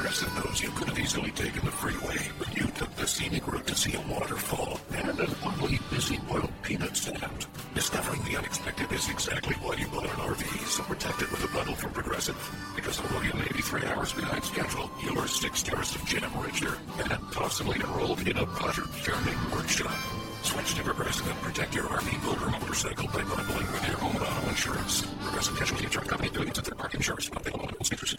Progressive knows you could have easily taken the freeway, but you took the scenic route to see a waterfall and an ugly, busy boiled peanut stand. Discovering the unexpected is exactly why you bought an RV, so protect it with a bundle from Progressive. Because although you may be 3 hours behind schedule, you're 6 years of jam richer and possibly enrolled in a putter-turning workshop. Switch to Progressive and protect your RV, boat, or motorcycle by bundling with your home and auto insurance. Progressive Casualty Insurance Company affiliates of third-party insurers. Not available in most states.